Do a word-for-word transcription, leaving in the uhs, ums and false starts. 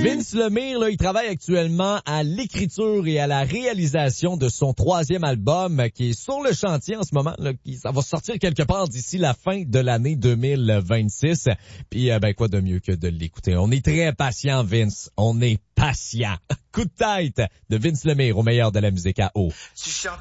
Vince Lemire, là, il travaille actuellement à l'écriture et à la réalisation de son troisième album euh, qui est sur le chantier en ce moment. Là, qui, ça va sortir quelque part d'ici la fin de l'année deux mille vingt-six. Puis, euh, ben quoi de mieux que de l'écouter. On est très patient, Vince. On est patient. Coup de tête de Vince Lemire au meilleur de la musique à eau.